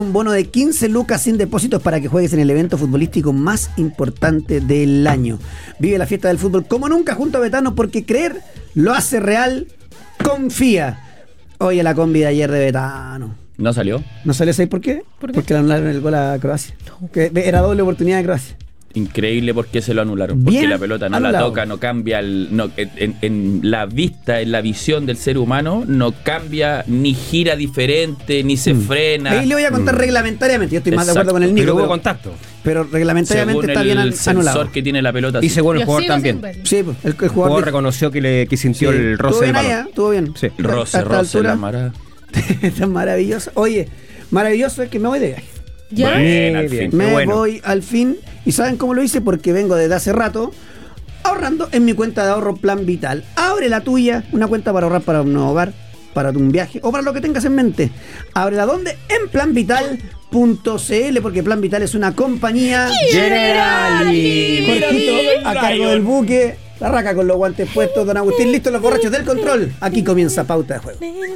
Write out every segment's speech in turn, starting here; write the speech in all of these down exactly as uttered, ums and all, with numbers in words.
Un bono de quince lucas sin depósitos para que juegues en el evento futbolístico más importante del año. Vive la fiesta del fútbol como nunca junto a Betano, porque creer lo hace real. Confía. Oye, la combi de ayer de Betano. ¿No salió? ¿No salió? ¿Sabes por qué? ¿Por qué? Porque le anularon el gol a Croacia. Que era doble oportunidad de Croacia. Increíble por qué se lo anularon. Porque Bien la pelota no anulado. la toca, no cambia. El, no, en, en la vista, en la visión del ser humano, no cambia, ni gira diferente, ni se Mm. frena. Ahí le voy a contar mm. reglamentariamente. Yo estoy más de acuerdo Exacto. con el Nico. Pero hubo Pero, contacto. pero reglamentariamente Según está bien el an- anulado. sensor que tiene la pelota. Y sí. según el Yo jugador sigo también. sin verlo. Sí, pues, el, el El jugador. jugador reconoció que, le, que sintió Sí. el Estuvo roce del bien allá, balón. estuvo bien. Sí. Roce, A esta roce, altura. la mara. Está maravilloso. Oye, maravilloso es que me voy de viaje. ¿Ya? Bien, al Bien, fin. Me qué bueno. voy al fin. ¿Y saben cómo lo hice? Porque vengo desde hace rato ahorrando en mi cuenta de ahorro Plan Vital. Abre la tuya, una cuenta para ahorrar para un nuevo hogar, para un viaje o para lo que tengas en mente. Ábrela ¿dónde? En plan vital punto c l, porque Plan Vital es una compañía Generali. Jorgito a cargo del buque. La raca con los guantes puestos, don Agustín, listos los borrachos del control. Aquí comienza Pauta de Juego.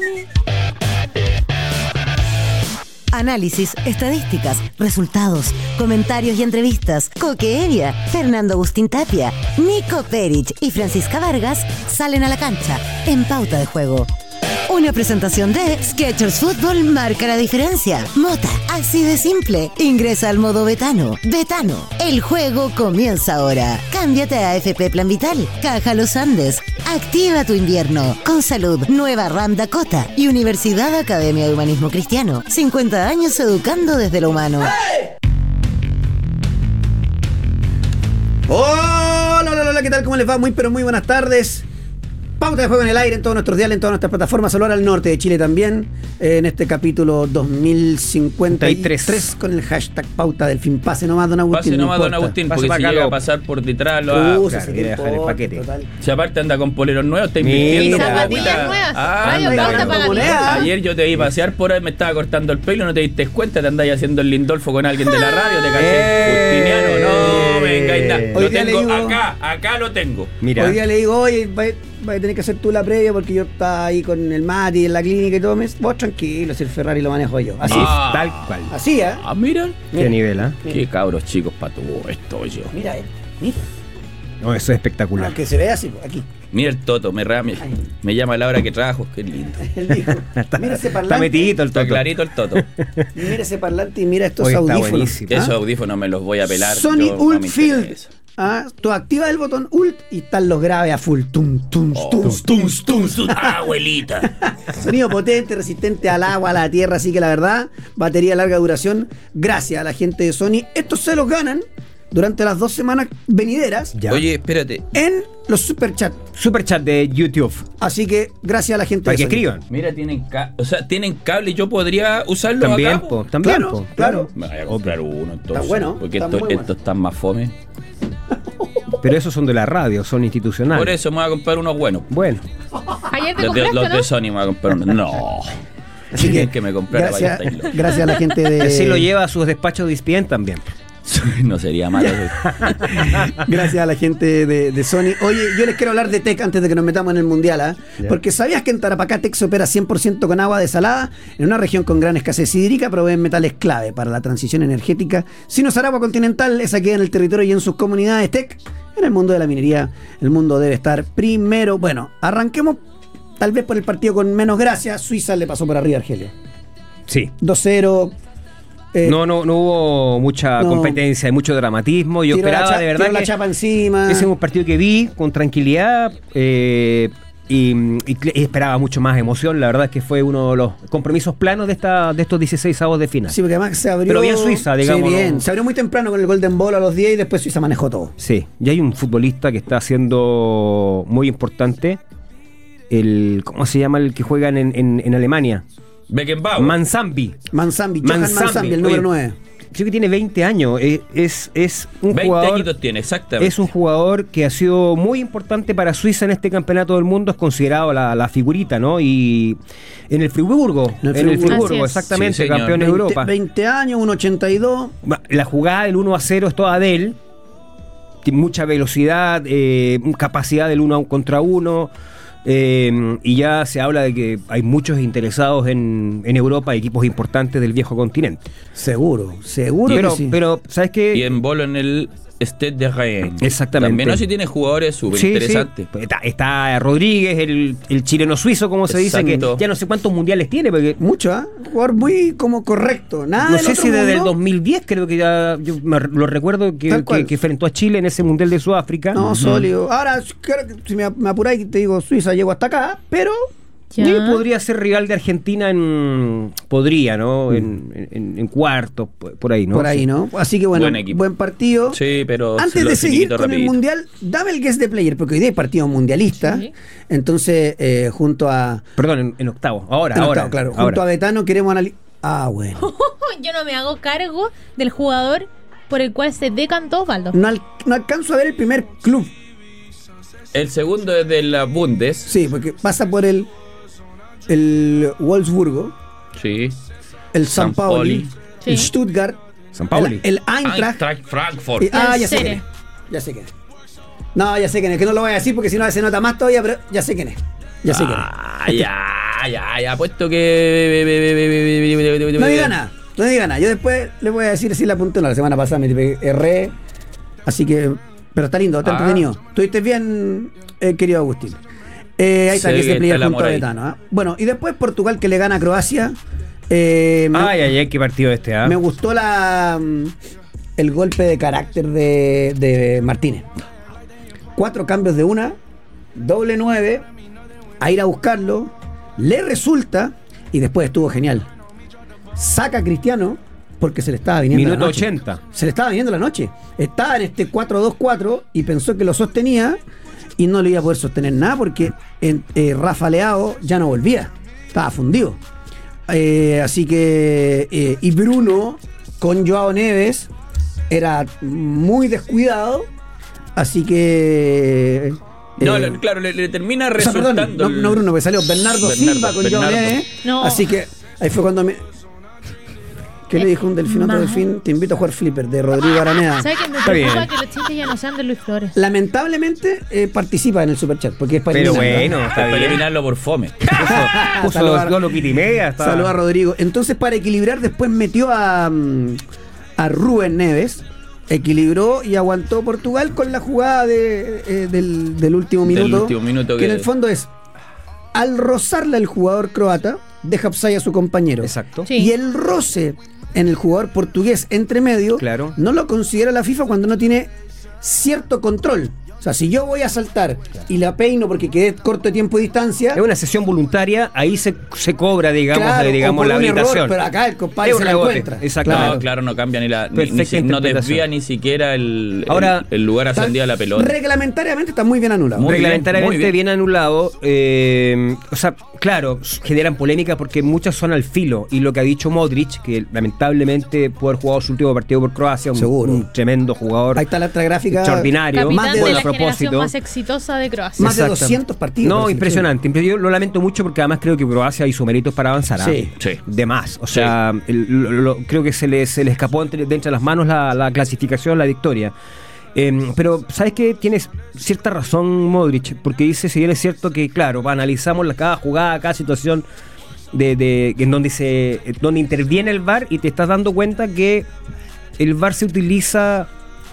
Análisis, estadísticas, resultados, comentarios y entrevistas. Coque Evia, Fernando Agustín Tapia, Nico Perich y Francisca Vargas salen a la cancha en Pauta de Juego. Una presentación de Skechers Fútbol marca la diferencia. Mota, así de simple. Ingresa al modo Betano. Betano, el juego comienza ahora. Cámbiate a A F P Plan Vital, Caja Los Andes. Activa tu invierno con salud. Nueva RAM Dakota y Universidad Academia de Humanismo Cristiano. cincuenta años educando desde lo humano. Hola, hola, hola, ¿qué tal? ¿Cómo les va? Muy, pero muy buenas tardes. Pauta de Juego en el aire en todos nuestros diales, en todas nuestras plataformas. Saludar al norte de Chile también, eh, en este capítulo dos mil cincuenta y tres con el hashtag Pauta del Fin. Pase nomás, don Agustín. Pase no nomás, don importa. Agustín, Pase porque para si acá, llega a lo- pasar por detrás, lo ha... Cruza, claro, si quiere te dejar el importa, paquete. total. Si aparte anda con poleros nuevos, está Mira. invirtiendo. Zapatillas Puta. nuevas. Ah, Vaya, anda falta con- para la moneda. tienda. Ayer yo te vi pasear por ahí, me estaba cortando el pelo, no te diste cuenta, te andáis haciendo el lindolfo con alguien de la radio, te caché. Eh. Justiniano, no, venga, y nada. Hoy Lo día le tengo digo- acá, acá lo tengo. Mira, Hoy día le digo, oye, va, va a tener que hacer tú la previa porque yo estaba ahí con el Mati en la clínica y todo. Me dice, vos tranquilo, si el Ferrari lo manejo yo. Así, Ah. tal cual. así, ¿eh? Ah, mira. Qué nivel, ¿ah? Qué cabros chicos para todo esto, yo. Mira, eh, mira. No, eso es espectacular. Ah, que se vea así, aquí. Mira el Toto, me, ra- me, Ay. me llama a la hora que trabajo, qué lindo. Él dijo, Está, mira ese está parlante. metidito el Está Toto. clarito el Toto. Mira ese parlante y mira estos Oye, está audífonos. buenísimo. ¿Ah? Esos audífonos me los voy a pelar. Sony yo, no Ult me Field. interesa. Ah, tú activas el botón Ult y están los graves a full. Tum, tum, Oh, tum, tum, tum, tum. Abuelita. Sonido potente, resistente al agua, a la tierra, así que la verdad, batería de larga duración. Gracias a la gente de Sony. Estos se los ganan durante las dos semanas venideras Ya. Oye, espérate. en los superchats. Super chat de YouTube. Así que gracias a la gente Para de que Sony. escriban. Mira, tienen ca o sea, tienen cable, yo podría usarlo También, acá. po, también, Claro, po. claro. Me voy a comprar uno entonces. Está bueno, Porque está estos muy bueno. estos están más fome. Pero esos son de la radio, son institucionales. Por eso me voy a comprar unos buenos. Bueno, Ayer te Los de, compraste, los ¿no? de Sony me voy a comprar unos. No. Así que, que me comprara gracias, vaya estáis gracias a la gente de. así lo lleva a sus despachos de I S P I N también. No sería malo. Gracias a la gente de, de Sony. Oye, yo les quiero hablar de Tech antes de que nos metamos en el Mundial, ¿ah? Ya. Porque ¿sabías que en Tarapacá Tech se opera cien por ciento con agua desalada? En una región con gran escasez hídrica proveen metales clave para la transición energética. Sin usar agua continental, esa queda en el territorio y en sus comunidades. Tech, en el mundo de la minería, el mundo debe estar primero. Bueno, arranquemos tal vez por el partido con menos gracia. Suiza le pasó por arriba a Argelia. Sí. dos cero. eh, No, no, no hubo mucha no. competencia y mucho dramatismo. Yo tiró la esperaba cha- de verdad tiró la que chapa encima. ese es un partido que vi con tranquilidad eh, y, y cl- y esperaba mucho más emoción. La verdad es que fue uno de los compromisos planos de esta de estos dieciséis avos de final. Sí, porque además se abrió. Pero bien Suiza, digamos, Sí, bien. ¿no? Se abrió muy temprano con el Golden Ball a los diez y después Suiza manejó todo. Sí, y hay un futbolista que está haciendo muy importante. El, ¿cómo se llama el que juega en, en, en Alemania? Beckenbauer. Manzambi. Manzambi, Johan Manzambi, Manzambi, el número oye, nueve. Creo que tiene veinte años. Es, es, es un veinte jugador. añitos tiene, exactamente. Es un jugador que ha sido muy importante para Suiza en este campeonato del mundo, es considerado la, la figurita, ¿no? Y en el Friburgo, En el en el Friburgo. Friburgo, Así es. exactamente, Sí, señor. campeón de veinte, Europa. veinte años, uno ochenta y dos. La jugada del uno a cero es toda de él, tiene mucha velocidad, eh, capacidad del uno contra uno. Eh, y ya se habla de que hay muchos interesados en, en Europa, equipos importantes del viejo continente. Seguro, seguro Pero, que sí. pero ¿sabes qué? Y en bolo en el Stade de Rennes. Exactamente. También no, si tiene jugadores súper Sí, interesantes. sí. Está, está Rodríguez, el, el chileno suizo, como se dice, Exacto. que ya no sé cuántos mundiales tiene, porque Mucho, ¿ah? Un jugador muy como correcto. Nada no del sé otro si desde el mundo. dos mil diez creo que ya, yo me, lo recuerdo que, Tal cual. que, que enfrentó a Chile en ese mundial de Sudáfrica. No, sólido. Ahora, creo que si me, me apuráis, te digo, Suiza llegó hasta acá, pero Y podría ser rival de Argentina en. Podría, ¿no? En, en, en cuartos, por ahí, ¿no? por ahí, ¿no? Así que bueno, Buen buen, equipo. partido. Sí, pero Antes se lo de seguir finiquito con el rapidito. Mundial, dame el guest de player, porque hoy día hay partido mundialista. Sí. Entonces, eh, junto a. Perdón, en, en octavo. Ahora, en ahora. octavo, claro. ahora. Junto a Betano queremos analizar. Ah, bueno. Yo no me hago cargo del jugador por el cual se decantó Osvaldo. No, al- no alcanzo a ver el primer club. El segundo es de la Bundes. Sí, porque pasa por el. El Wolfsburgo, Sí. el San San Pauli, Pauli. el Sí. Stuttgart, San Pauli. el, el Eintracht. Eintracht Frankfurt. y- ah, El ya sé quién Cere. es. Ya sé quién es. No, ya sé quién es, que no lo voy a decir porque si no se nota más todavía, pero ya sé quién es. Ya sé quién es. Ah, ya, ya, ya, puesto que. No diga nada, no diga nada. Yo después le voy a decir si la apunté. No, la semana pasada me tipo, erré. Así que. Pero está lindo, está Ah. entretenido. ¿Estuviste bien, eh, querido Agustín? Eh, ahí está, Sí, que se está player el junto amor a ahí. Betano. ¿ah? Bueno, y después Portugal que le gana a Croacia. Eh, me, Ay, ay, ay, qué partido este, ¿ah? me gustó la mm, el golpe de carácter de, de Martínez. Cuatro cambios de una, doble nueve, a ir a buscarlo, le resulta y después estuvo genial. Saca a Cristiano porque se le estaba viniendo Minuto la noche. ochenta. Se le estaba viniendo la noche. Estaba en este cuatro dos cuatro y pensó que lo sostenía y no le iba a poder sostener nada porque en, eh, Rafa Leao ya no volvía. Estaba fundido. Eh, así que. eh, y Bruno con Joao Neves era muy descuidado. Así que. No, eh, le- claro, le, le termina o sea, resultando. perdón, no, el- no Bruno, me salió Bernardo, Bernardo, Silva con Joao Bernardo. Neves. No. Así que ahí fue cuando me. ¿Qué le dijo un delfín a otro Ma- delfín? Te invito a jugar Flipper de Rodrigo Araneda. ¿Sabes que me Está preocupa bien. que los chistes ya no sean de Luis Flores? Lamentablemente eh, participa en el superchat porque es para Pero eliminar, ¿no? bueno, está Para bien. eliminarlo por fome. Puso Saluda- dos golos y media. está- Saludos a Rodrigo. Entonces, para equilibrar, después metió a, mm, a Rubén Neves. Equilibró y aguantó Portugal con la jugada de, eh, del, del último Del minuto. último minuto que en que- el fondo es, al rozarle al jugador croata, deja offside a su compañero. Exacto. Sí. Y el roce en el jugador portugués entre medio, Claro. no lo considera la FIFA cuando no tiene cierto control. O sea, si yo voy a saltar y la peino porque quedé corto de tiempo y distancia, Es una sesión voluntaria, ahí se, se cobra, digamos, claro, eh, o digamos por la un error, habilitación. pero acá el compadre Es se un la rebote, encuentra. exactamente. No, claro, no cambia ni la. Ni, ni Perfecta si- no interpretación. desvía ni siquiera el, el- Ahora, el, lugar ascendido a la pelota. Reglamentariamente está muy bien anulado. Muy bien, reglamentariamente muy bien. bien. anulado. eh, o sea, claro, generan polémica porque muchas son al filo. Y lo que ha dicho Modric, que lamentablemente puede haber jugado su último partido por Croacia, un, Seguro. un tremendo jugador, Ahí está la otra gráfica. extraordinario, Capitán más de de bueno la a propósito. generación más exitosa de Croacia. Más de Exacto. doscientos partidos. No, parece. impresionante. Impre- Yo lo lamento mucho porque además creo que Croacia hizo méritos para avanzar. ¿ah? Sí. Sí. De más. O sea, el- lo- lo- creo que se le, se le escapó entre, de entre las manos la, la clasificación, la victoria. Eh, pero, ¿sabes qué? Tienes cierta razón, Modric, porque dice, si bien es cierto que, claro, analizamos la, cada jugada, cada situación de, de- en donde se donde interviene el V A R y te estás dando cuenta que el V A R se utiliza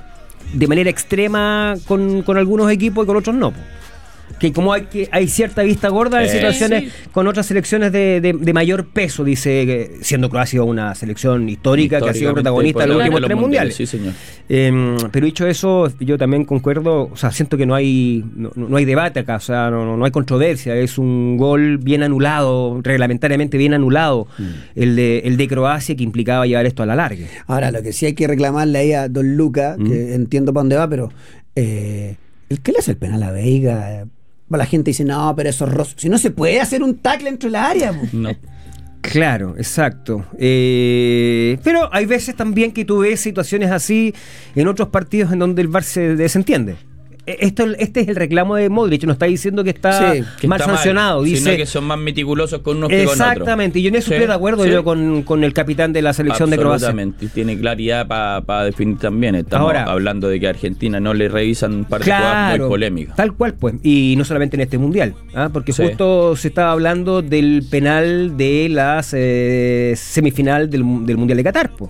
de manera extrema con, con algunos equipos y con otros no. po. Que como hay que hay cierta vista gorda en Eh, situaciones sí. con otras selecciones de, de- de mayor peso, dice, que siendo Croacia una selección histórica que ha sido Históricamente, protagonista de por los delante últimos de tres mundiales. Sí, señor. Eh, pero dicho eso, yo también concuerdo, o sea, siento que no hay no, no hay debate acá, o sea, no, no- no hay controversia, es un gol bien anulado, reglamentariamente bien anulado, el de el de Croacia, que implicaba llevar esto a la larga. Ahora, lo que sí hay que reclamarle ahí a Don Luca, Mm. que entiendo para dónde va, pero eh, el que le hace el penal a Veiga, eh, la gente dice, no, pero eso es roso. Si no se puede hacer un tackle entre la área. po. No. Claro, exacto. Eh, pero hay veces también que tú ves situaciones así en otros partidos en donde el V A R se desentiende. esto, este es el reclamo de Modric, no está diciendo que está Sí, Que mal está sancionado, dice sino que son más meticulosos con unos que con otros. exactamente, y yo en eso Sí, estoy de acuerdo sí. yo con, con el capitán de la selección de Croacia. Absolutamente, y tiene claridad para pa definir también. Estamos Ahora- hablando de que a Argentina no le revisan un par de jugadas muy polémicas. tal cual pues, y no solamente en este mundial, ¿ah? Porque Sí. justo se estaba hablando del penal de las eh, semifinal del, del mundial de Qatar, pues.